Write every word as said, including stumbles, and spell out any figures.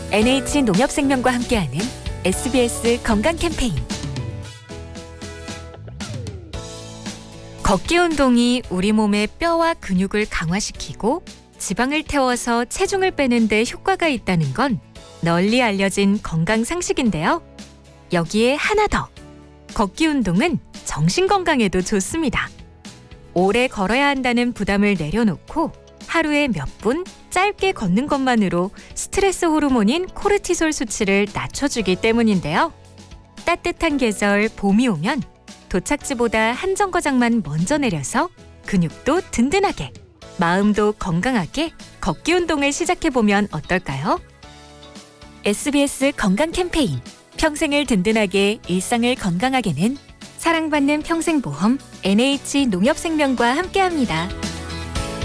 엔에이치 농협생명과 함께하는 에스비에스 건강 캠페인. 걷기 운동이 우리 몸의 뼈와 근육을 강화시키고 지방을 태워서 체중을 빼는 데 효과가 있다는 건 널리 알려진 건강 상식인데요. 여기에 하나 더. 걷기 운동은 정신 건강에도 좋습니다. 오래 걸어야 한다는 부담을 내려놓고 하루에 몇 분 짧게 걷는 것만으로 스트레스 호르몬인 코르티솔 수치를 낮춰주기 때문인데요. 따뜻한 계절 봄이 오면 도착지보다 한 정거장만 먼저 내려서 근육도 든든하게, 마음도 건강하게 걷기 운동을 시작해보면 어떨까요? 에스비에스 건강 캠페인. 평생을 든든하게, 일상을 건강하게는 사랑받는 평생보험 엔에이치 농협생명과 함께합니다.